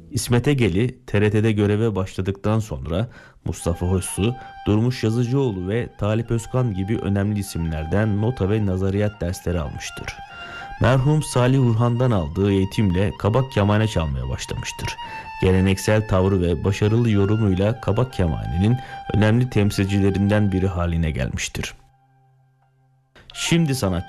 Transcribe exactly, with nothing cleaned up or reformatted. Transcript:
İsmet Egeli T R T'de göreve başladıktan sonra Mustafa Hoşsu, Durmuş Yazıcıoğlu ve Talip Özkan gibi önemli isimlerden nota ve nazariyat dersleri almıştır. Merhum Salih Urhan'dan aldığı eğitimle kabak kemane çalmaya başlamıştır. Geleneksel tavrı ve başarılı yorumuyla kabak kemaninin önemli temsilcilerinden biri haline gelmiştir. Şimdi sanatçı